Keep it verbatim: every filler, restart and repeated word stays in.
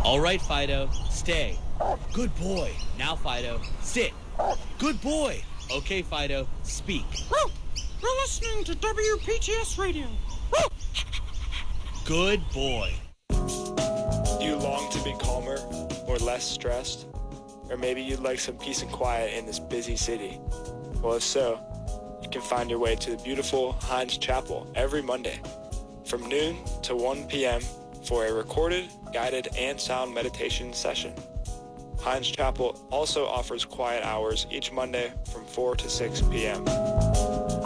All right, Fido, stay. Good boy. Now, Fido, sit. Good boy. Okay, Fido, speak. You're listening to W P T S Radio. Good boy. Do you long to be calmer or less stressed? Or maybe you'd like some peace and quiet in this busy city? Well, if so, you can find your way to the beautiful Hines Chapel every Monday from noon to one p.m. for a recorded, guided, and sound meditation session. Hines Chapel also offers quiet hours each Monday from four to six p.m.